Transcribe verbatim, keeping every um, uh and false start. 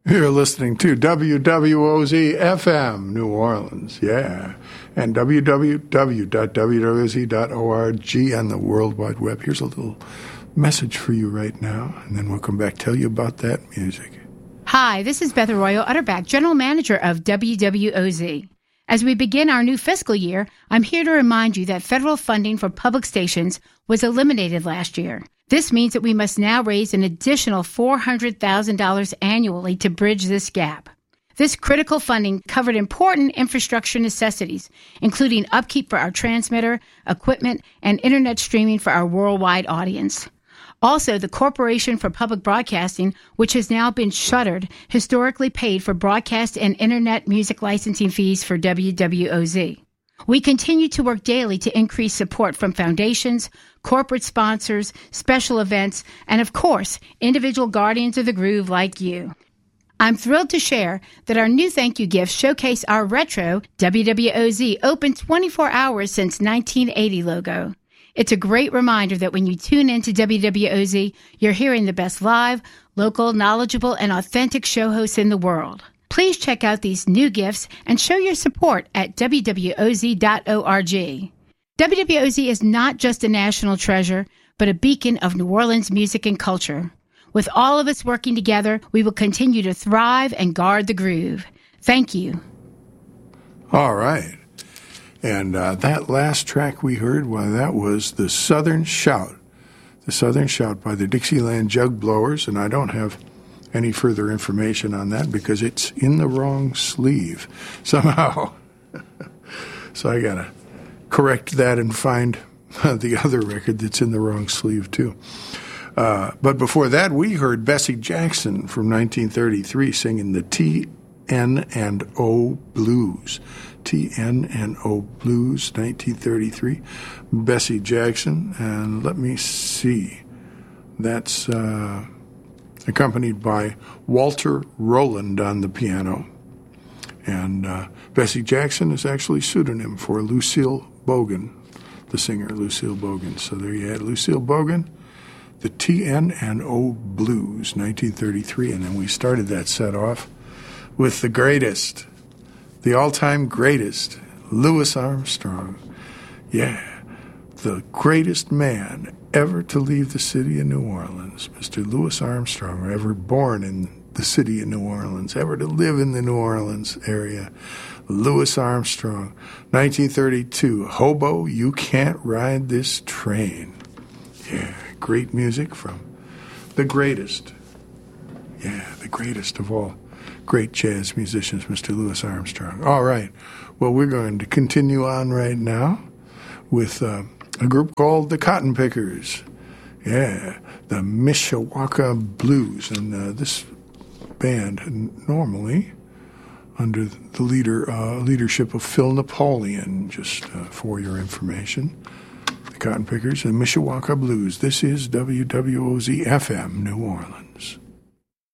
You're listening to W W O Z F M, New Orleans, yeah, and w w w dot w w o z dot org on the World Wide Web. Here's a little message for you right now, and then we'll come back tell you about that music. Hi, this is Beth Arroyo Utterback, General Manager of W W O Z. As we begin our new fiscal year, I'm here to remind you that federal funding for public stations was eliminated last year. This means that we must now raise an additional four hundred thousand dollars annually to bridge this gap. This critical funding covered important infrastructure necessities, including upkeep for our transmitter, equipment, and internet streaming for our worldwide audience. Also, the Corporation for Public Broadcasting, which has now been shuttered, historically paid for broadcast and internet music licensing fees for W W O Z. We continue to work daily to increase support from foundations, corporate sponsors, special events, and of course, individual guardians of the groove like you. I'm thrilled to share that our new thank you gifts showcase our retro W W O Z open twenty-four hours since nineteen eighty logo. It's a great reminder that when you tune in to W W O Z, you're hearing the best live, local, knowledgeable, and authentic show hosts in the world. Please check out these new gifts and show your support at w w o z dot org. W W O Z is not just a national treasure, but a beacon of New Orleans music and culture. With all of us working together, we will continue to thrive and guard the groove. Thank you. All right. And uh, that last track we heard, well, that was The Southern Shout. The Southern Shout by the Dixieland Jug Blowers, and I don't have any further information on that because it's in the wrong sleeve somehow. So I got to correct that and find the other record that's in the wrong sleeve too. Uh, but before that, we heard Bessie Jackson from nineteen thirty-three singing the T N and O Blues. T N and O Blues, nineteen thirty-three. Bessie Jackson, and let me see. That's uh, accompanied by Walter Rowland on the piano. And uh, Bessie Jackson is actually a pseudonym for Lucille Bogan, the singer Lucille Bogan. So there you had Lucille Bogan, the T N and O Blues, nineteen thirty-three. And then we started that set off with the greatest, the all-time greatest, Louis Armstrong. Yeah, the greatest man ever to leave the city of New Orleans, Mister Louis Armstrong, ever born in the city of New Orleans, ever to live in the New Orleans area. Louis Armstrong, nineteen thirty-two, Hobo, You Can't Ride This Train. Yeah, great music from the greatest, yeah, the greatest of all great jazz musicians, Mister Louis Armstrong. All right, well, we're going to continue on right now with uh, a group called the Cotton Pickers. Yeah, the Mishawaka Blues. And uh, this band, normally under the leader uh, leadership of Phil Napoleon, just uh, for your information. The Cotton Pickers and Mishawaka Blues. This is W W O Z F M, New Orleans.